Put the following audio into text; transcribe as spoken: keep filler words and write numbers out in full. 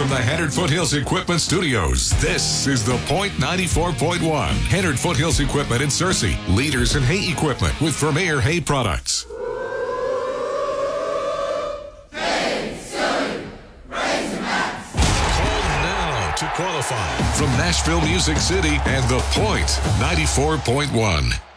from the Hennard Foothills Equipment Studios, this is The Point ninety-four point one. Hennard Foothills Equipment in Searcy. Leaders in hay equipment with Vermeer Hay Products. To qualify from Nashville Music City and The Point ninety-four point one.